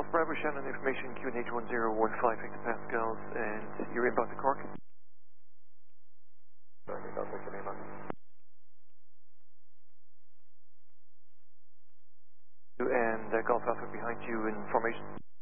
Bravo Shannon, information QNH 1015 hectopascals, and you're inbound to Cork. And Golf Alpha behind you in formation.